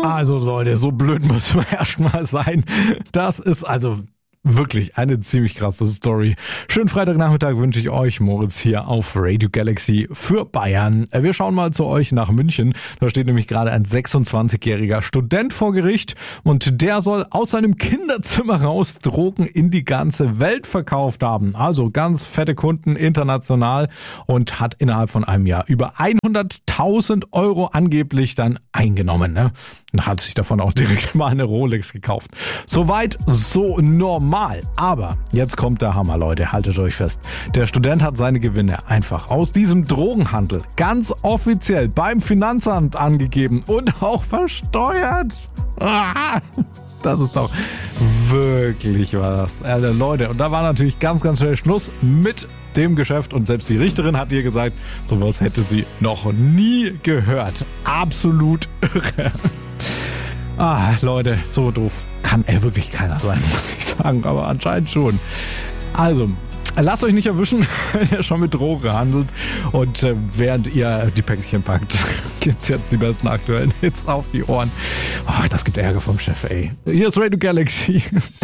Also Leute, so blöd muss man erstmal sein. Das ist also wirklich eine ziemlich krasse Story. Schönen Freitagnachmittag wünsche ich euch, Moritz hier auf Radio Galaxy für Bayern. Wir schauen mal zu euch nach München. Da steht nämlich gerade ein 26-jähriger Student vor Gericht und der soll aus seinem Kinderzimmer raus Drogen in die ganze Welt verkauft haben. Also ganz fette Kunden international und hat innerhalb von einem Jahr über 100.000 Euro angeblich dann eingenommen. Ne? Und hat sich davon auch direkt mal eine Rolex gekauft. Soweit, so normal. Aber jetzt kommt der Hammer, Leute. Haltet euch fest. Der Student hat seine Gewinne einfach aus diesem Drogenhandel ganz offiziell beim Finanzamt angegeben und auch versteuert. Das ist doch wirklich was. Leute, und da war natürlich ganz, ganz schnell Schluss mit dem Geschäft. Und selbst die Richterin hat ihr gesagt, sowas hätte sie noch nie gehört. Absolut irre. Leute, so doof kann wirklich keiner sein, muss ich sagen, aber anscheinend schon. Also, lasst euch nicht erwischen, wenn ihr schon mit Drogen handelt. Und während ihr die Päckchen packt, gibt's jetzt die besten aktuellen Hits auf die Ohren. Das gibt Ärger vom Chef, ey. Hier ist Radio Galaxy.